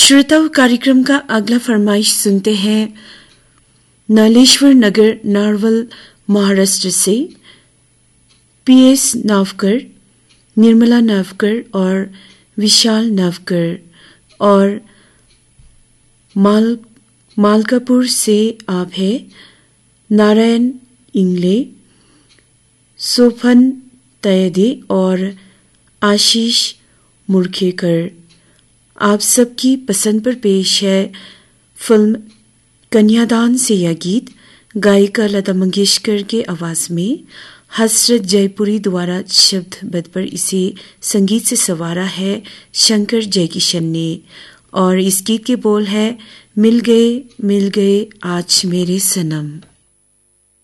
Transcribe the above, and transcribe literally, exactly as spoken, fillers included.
श्रोताओं, कार्यक्रम का अगला फरमाइश सुनते हैं नालेश्वर नगर, नारवल, महाराष्ट्र से पीएस नावकर, निर्मला नावकर और विशाल नावकर, और माल मालकापुर से आप है नारायण इंगले, सोफन तयदे और आशीष मुरखेकर। आप सबकी पसंद पर पेश है फिल्म कन्यादान से यह गीत, गायिका लता मंगेशकर के आवाज में हसरत जयपुरी द्वारा शब्दबद्ध पर इसे संगीत से संवारा है शंकर जयकिशन ने। और इस गीत के बोल है, मिल गए मिल गए आज मेरे सनम।